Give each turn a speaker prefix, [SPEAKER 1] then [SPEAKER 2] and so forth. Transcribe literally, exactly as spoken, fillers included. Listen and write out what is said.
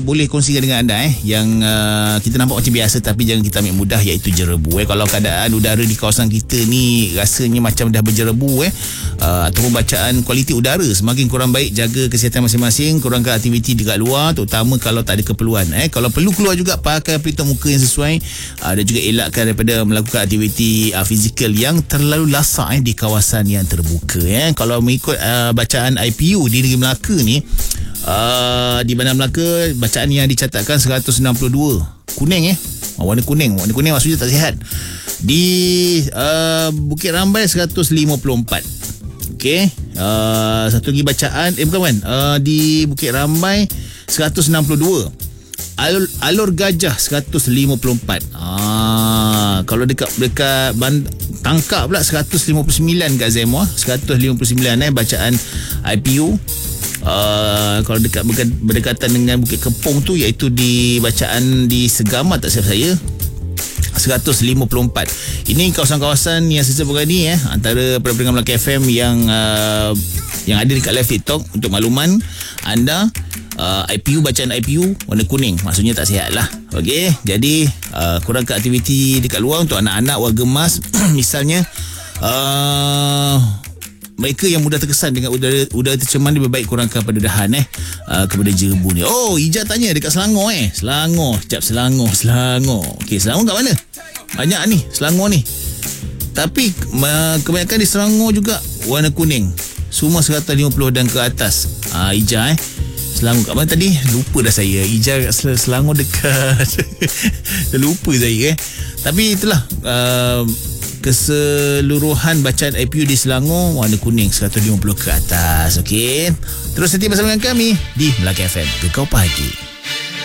[SPEAKER 1] Boleh kongsikan dengan anda eh yang uh, kita nampak macam biasa tapi jangan kita ambil mudah, iaitu jerebu eh. Kalau keadaan udara di kawasan kita ni rasanya macam dah berjerebu eh uh, ataupun bacaan kualiti udara semakin kurang baik, jaga kesihatan masing-masing, kurangkan aktiviti dekat luar terutama kalau tak ada keperluan eh. Kalau perlu keluar juga pakai pelitup muka yang sesuai uh, dan juga elakkan daripada melakukan aktiviti uh, fizikal yang terlalu lasak eh di kawasan yang terbuka eh. Kalau mengikut uh, bacaan I P U di Negeri Melaka ni, Uh, di Bandar Melaka bacaan yang dicatatkan seratus enam puluh dua, kuning eh oh, warna kuning warna kuning maksudnya tak sihat. Di uh, Bukit Rambai seratus lima puluh empat. Okey, uh, satu lagi bacaan eh bukan kan uh, di Bukit Rambai seratus enam puluh dua. Alur, Alur Gajah seratus lima puluh empat. Ah, kalau dekat dekat Band- Tangkak pula seratus lima puluh sembilan kat Zemua, seratus lima puluh sembilan eh bacaan I P U. Uh, kalau dekat berdekatan dengan Bukit Kepong tu, iaitu di bacaan di Segama tak silap saya, seratus lima puluh empat. Ini kawasan-kawasan yang saya sebutkan ni eh, antara pendengar Melaka F M yang uh, yang ada dekat live TikTok. Untuk makluman anda, uh, I P U, bacaan I P U warna kuning, maksudnya tak sihat lah. Okey, jadi uh, kurangkan aktiviti dekat luar untuk anak-anak warga emas. Misalnya uh, mereka yang mudah terkesan dengan udara udara tercemar ni, lebih baik kurangkan pendedahan eh uh, kepada jerebu ni. Oh, Ijaz tanya dekat Selangor eh. Selangor, sekejap Selangor, Selangor. Okey, Selangor kat mana? Banyak ni Selangor ni. Tapi uh, kebanyakan di Selangor juga warna kuning. Semua seratus lima puluh dan ke atas. Ah uh, Ijaz eh. Selangor kat mana tadi? Lupa dah saya. Ijaz kat Selangor dekat. Dah lupa saya eh. Tapi itulah uh, keseluruhan bacaan I P U di Selangor warna kuning seratus lima puluh ke atas. Okey, terus nanti bersama dengan kami di Melaka F M Gekau Pagi.